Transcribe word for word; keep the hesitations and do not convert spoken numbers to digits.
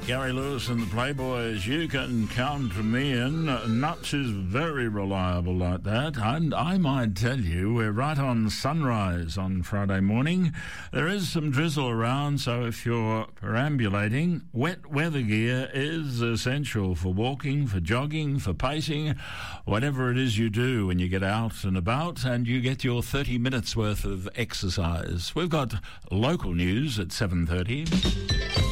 Gary Lewis and the Playboys, you can count me in. Nuts is very reliable like that. And I might tell you, we're right on sunrise on Friday morning. There is some drizzle around, so if you're perambulating, wet weather gear is essential for walking, for jogging, for pacing, whatever it is you do when you get out and about and you get your thirty minutes worth of exercise. We've got local news at seven thirty.